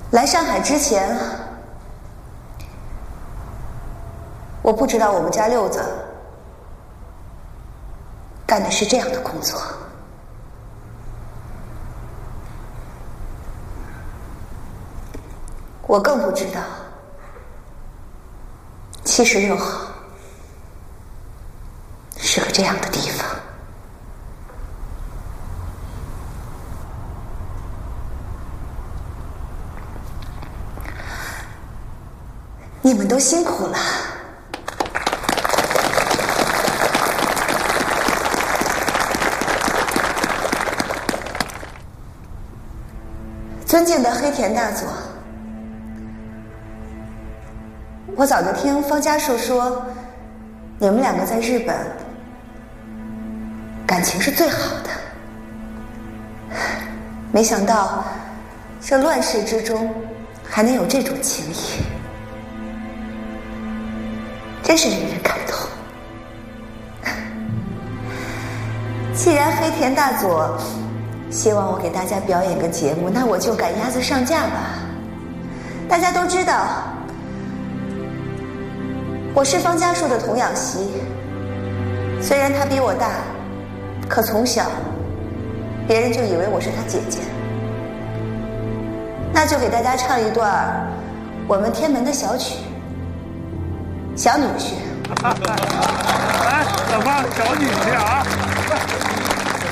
来上海之前，我不知道我们家六子干的是这样的工作。我更不知道76号是个这样的地方。你们都辛苦了。尊敬的黑田大佐，我早就听方家树说，你们两个在日本感情是最好的，没想到这乱世之中还能有这种情谊，真是令人感动。既然黑田大佐希望我给大家表演个节目，那我就赶鸭子上架吧。大家都知道，我是方家树的童养媳，虽然她比我大，可从小别人就以为我是她姐姐。那就给大家唱一段我们天门的小曲《小女婿》。 来，小芳，小女婿啊！